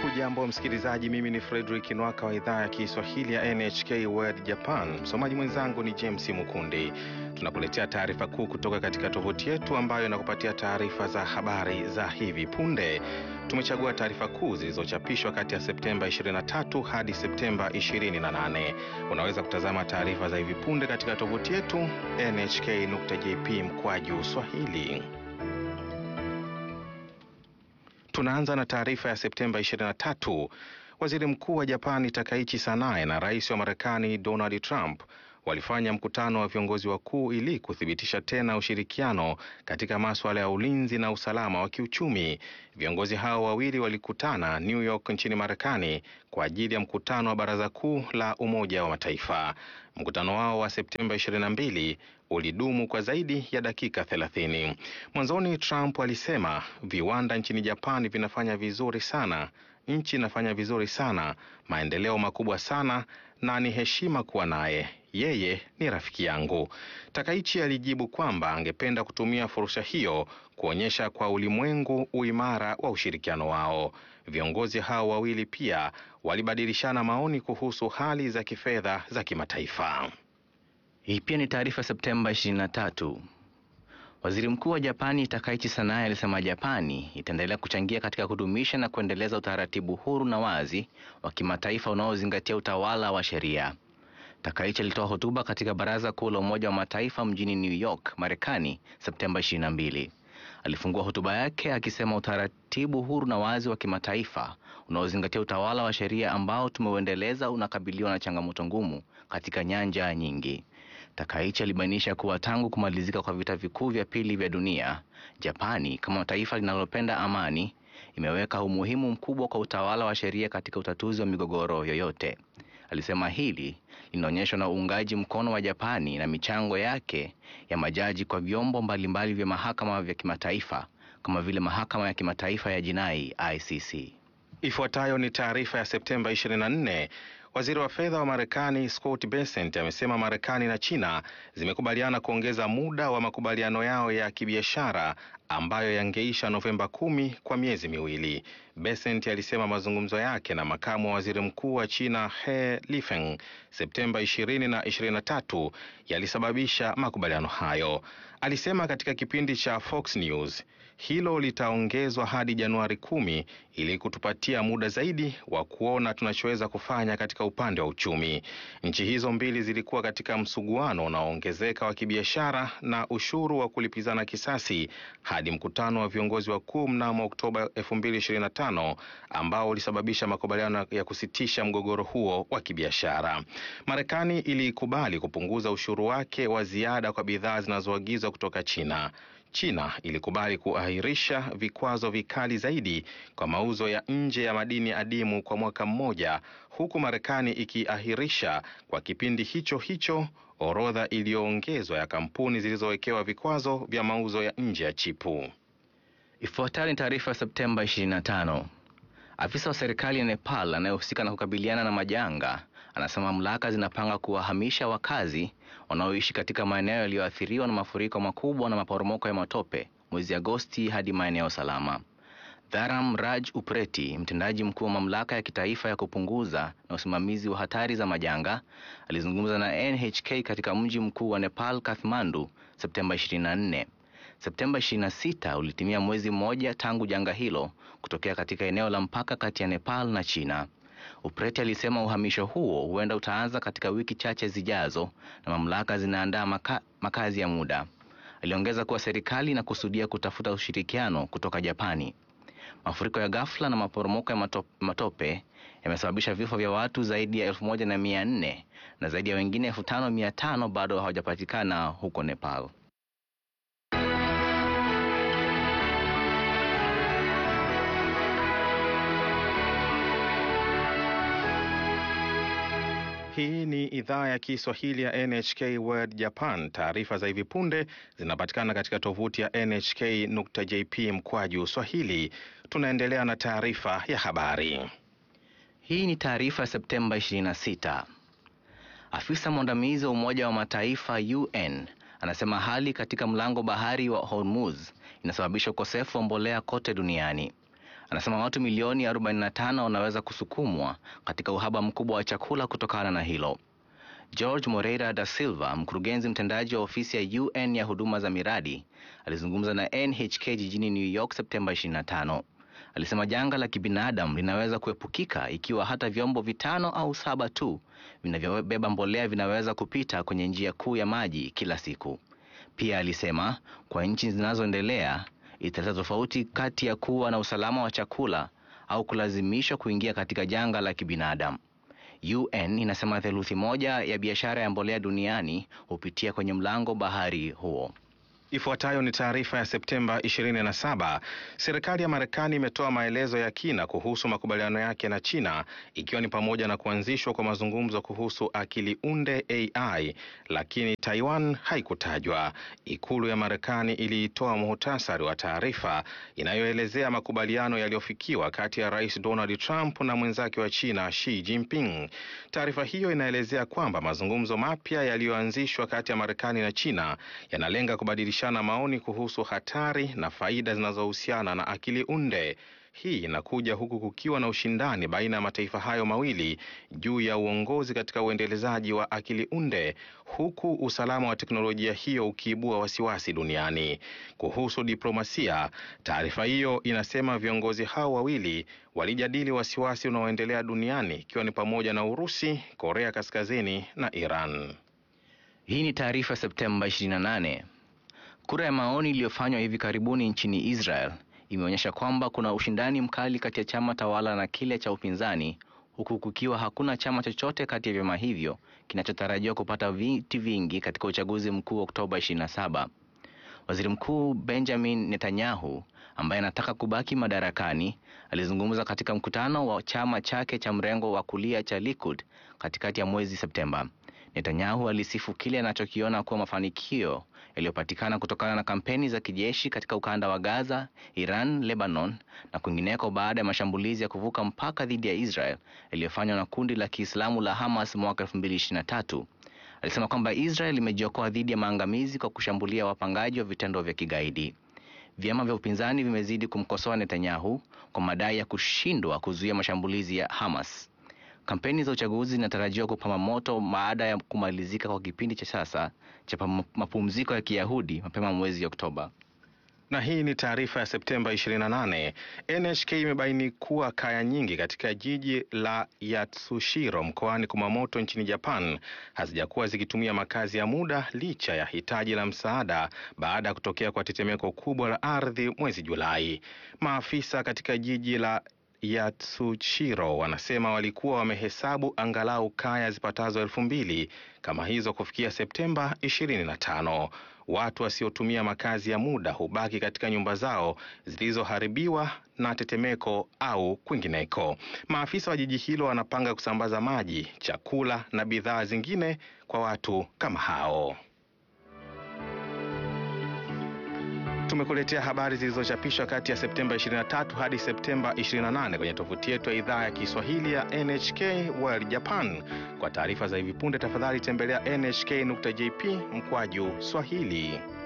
Hujambo msikilizaji, mimi ni Frederick Nwaka wa idhaa ya Kiswahili ya NHK World Japan. Msomaji mwenzangu ni James Mukundi. Tunakuletea taarifa kuu kutoka katika tovuti yetu ambayo inakupatia taarifa za habari za hivi punde. Tumechagua taarifa kuu zilizochapishwa kati ya Septemba 23 hadi Septemba 28. Unaweza kutazama taarifa za hivi punde katika tovuti yetu nhk.jp/swahili. Tunaanza na taarifa ya Septemba 23. Waziri Mkuu wa Japani Takaichi Sanae na Rais wa Marekani Donald Trump walifanya mkutano wa viongozi wakuu ili kuthibitisha tena ushirikiano katika masuala ya ulinzi na usalama wa kiuchumi. Viongozi hao wawili walikutana New York nchini Marekani kwa ajili ya mkutano wa Baraza Kuu la Umoja wa Mataifa. Mkutano wao wa Septemba 22 ulidumu kwa zaidi ya dakika 30. Mwanzoni Trump alisema viwanda nchini Japani vinafanya vizuri sana, nchi inafanya vizuri sana, maendeleo makubwa sana na ni heshima kuwa naye. Yeye ni rafiki yangu. Takaichi alijibu kwamba angependa kutumia fursa hiyo kuonyesha kwa ulimwengu uimara wa ushirikiano wao. Viongozi hao wawili pia walibadilishana maoni kuhusu hali za kifedha za kimataifa. Hii pia ni taarifa Septemba 23. Waziri Mkuu wa Japani Takaichi Sanae alisema Japani itaendelea kuchangia katika kudumisha na kuendeleza utaratibu huru na wazi wa kimataifa unaozingatia utawala wa sheria. Takaichi alitoa hotuba katika Baraza Kuu la Umoja wa Mataifa mjini New York, Marekani, Septemba 22. Alifungua hotuba yake akisema utaratibu huru na wazi wa kimataifa unaozingatia utawala wa sheria ambao tumeuendeleza unakabiliwa na changamoto ngumu katika nyanja nyingi. Takaichi alibainisha kuwa tangu kumalizika kwa vita vikuu vya pili vya dunia, Japani kama taifa linalopenda amani imeweka umuhimu mkubwa kwa utawala wa sheria katika utatuzi wa migogoro yoyote. Alisema hili linaonyeshwa na uungaji mkono wa Japani na michango yake ya majaji kwa vyombo mbalimbali vya mahakama vya kimataifa kama vile mahakama ya kimataifa ya jinai ICC. Ifuatayo ni taarifa ya Septemba 24. Waziri wa fedha wa Marekani Scott Bessent amesema Marekani na China zimekubaliana kuongeza muda wa makubaliano yao ya kibiashara ambayo yangeisha Novemba 10 kwa miezi miwili. Bessent alisema mazungumzo yake na makamu wa waziri mkuu wa China He Lifeng Septemba 20 na 23 yalisababisha makubaliano hayo. Alisema katika kipindi cha Fox News, hilo litaongezwa hadi Januari 10 ili kutupatia muda zaidi wa kuona tunachoweza kufanya katika upande wa uchumi. Nchi hizo mbili zilikuwa katika msuguano unaoongezeka wa kibiashara na ushuru wa kulipizana kisasi hadi mkutano wa viongozi wakuu mnamo Oktoba 2025 ambao ulisababisha makubaliano ya kusitisha mgogoro huo wa kibiashara. Marekani ilikubali kupunguza ushuru wake wa ziada kwa bidhaa zinazoagizwa kutoka China. China ilikubali kuahirisha vikwazo vikali zaidi kwa mauzo ya nje ya madini adimu kwa mwaka mmoja, huku Marekani ikiahirisha kwa kipindi hicho hicho orodha iliyoongezwa ya kampuni zilizowekewa vikwazo vya mauzo ya nje ya chipu. Ifuatayo ni taarifa Septemba 25. Afisa wa serikali ya Nepal anayehusika na kukabiliana na majanga anasema mamlaka zinapanga kuwahamisha wakazi wanaoishi katika maeneo yaliyoathiriwa na mafuriko makubwa na maporomoko ya matope mwezi Agosti hadi maeneo salama. Dharam Raj Upreti, mtendaji mkuu wa mamlaka ya kitaifa ya kupunguza na usimamizi wa hatari za majanga, alizungumza na NHK katika mji mkuu wa Nepal, Kathmandu, Septemba 24. Septemba 26 ulitimia mwezi mmoja tangu janga hilo kutokea katika eneo la mpaka kati ya Nepal na China. Upreti alisema uhamisho huo huenda utaanza katika wiki chache zijazo na mamlaka zinaandaa makazi ya muda. Aliongeza kuwa serikali inakusudia kutafuta ushirikiano kutoka Japani. Mafuriko ya ghafla na maporomoko ya matope yamesababisha vifo vya watu zaidi ya 1400 na zaidi ya wengine 5500 bado hawajapatikana huko Nepal. Hii ni idhaa ya Kiswahili ya NHK World Japan. Taarifa za hivi punde zinapatikana katika tovuti ya nhk.jp/swahili. Tunaendelea na taarifa ya habari. Hii ni taarifa Septemba 26. Afisa mwandamizi wa Umoja wa Mataifa UN anasema hali katika mlango bahari wa Hormuz inasababisha ukosefu wa mbolea kote duniani. Anasema watu milioni 45 wanaweza kusukumwa katika uhaba mkubwa wa chakula kutokana na hilo. George Moreira da Silva, mkurugenzi mtendaji wa ofisi ya UN ya huduma za miradi, alizungumza na NHK jijini New York Septemba 25. Alisema janga la kibinadamu linaweza kuepukika ikiwa hata vyombo 5 au 7 tu vinavyobeba mbolea vinaweza kupita kwenye njia kuu ya maji kila siku. Pia alisema kwa nchi zinazoendelea italeta tofauti kati ya kuwa na usalama wa chakula au kulazimishwa kuingia katika janga la kibinadamu. UN inasema theluthi moja ya biashara ya mbolea duniani hupitia kwenye mlango bahari huo. Ifuatayo ni taarifa ya Septemba 27. Serikali ya Marekani imetoa maelezo ya kina kuhusu makubaliano yake na China, ikiwa ni pamoja na kuanzishwa kwa mazungumzo kuhusu akili unde AI, lakini Taiwan haikutajwa. Ikulu ya Marekani iliitoa muhtasari wa taarifa inayoelezea makubaliano yaliyofikiwa kati ya Rais Donald Trump na mwenzake wa China Xi Jinping. Taarifa hiyo inaelezea kwamba mazungumzo mapya yaliyoanzishwa kati ya Marekani na China yanalenga kubadilisha na maoni kuhusu hatari na faida zinazohusiana na akili unde. Hii inakuja huku kukiwa na ushindani baina ya mataifa hayo mawili juu ya uongozi katika uendelezaji wa akili unde, huku usalama wa teknolojia hiyo ukiibua wasiwasi duniani. Kuhusu diplomasia, taarifa hiyo inasema viongozi hao wawili walijadili wasiwasi unaoendelea duniani, ikiwa ni pamoja na Urusi, Korea Kaskazini na Iran. Hii ni taarifa Septemba 28. Kura ya maoni iliyofanywa hivi karibuni nchini Israel imeonyesha kwamba kuna ushindani mkali kati ya chama tawala na kile cha upinzani, huku kukiwa hakuna chama chochote kati ya vyama hivyo kinachotarajiwa kupata viti vingi katika uchaguzi mkuu Oktoba 27. Waziri Mkuu Benjamin Netanyahu, ambaye anataka kubaki madarakani, alizungumza katika mkutano wa chama chake cha mrengo wa kulia cha Likud katikati ya mwezi Septemba. Netanyahu alisifu kile anachokiona kuwa mafanikio yaliyopatikana kutokana na kampeni za kijeshi katika ukanda wa Gaza, Iran, Lebanon na kwingineko baada ya mashambulizi ya kuvuka mpaka dhidi ya Israel yaliyofanywa na kundi la Kiislamu la Hamas mwaka 2023. Alisema kwamba Israel imejiokoa dhidi ya maangamizi kwa kushambulia wapangaji wa vitendo vya kigaidi. Vyama vya upinzani vimezidi kumkosoa Netanyahu kwa madai ya kushindwa kuzuia mashambulizi ya Hamas. Kampeni za uchaguzi zinatarajiwa kupamba moto baada ya kumalizika kwa kipindi cha sasa cha mapumziko ya Kiyahudi mapema mwezi Oktoba. Na hii ni taarifa ya Septemba 28. NHK imebaini kuwa kaya nyingi katika jiji la Yatsushiro mkoani Kumamoto nchini Japan hazijakuwa zikitumia makazi ya muda licha ya hitaji la msaada baada ya kutokea kwa tetemeko kubwa la ardhi mwezi Julai. Maafisa katika jiji la Yatsushiro wanasema walikuwa wamehesabu angalau kaya zipatazo 2000 kama hizo kufikia Septemba 25. Watu wasiotumia makazi ya muda hubaki katika nyumba zao zilizoharibiwa na tetemeko au kwingineko. Maafisa wa jiji hilo wanapanga kusambaza maji, chakula na bidhaa zingine kwa watu kama hao. Tumekuletea habari zilizochapishwa kati ya Septemba 23 hadi Septemba 28 kwenye tovuti yetu ya idhaa ya Kiswahili ya NHK World Japan. Kwa taarifa za hivi punde tafadhali tembelea nhk.jp/Swahili.